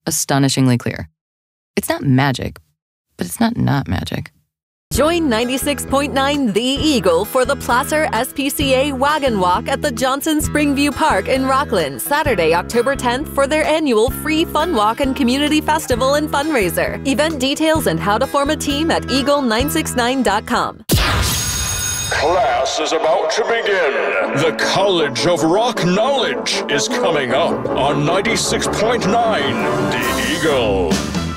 astonishingly clear. It's not magic, but it's not magic. Join 96.9 The Eagle for the Placer SPCA Wagon Walk at the Johnson Springview Park in Rockland, Saturday, October 10th for their annual free fun walk and community festival and fundraiser. Event details and how to form a team at eagle969.com. Class is about to begin. The College of Rock Knowledge is coming up on 96.9 The Eagle.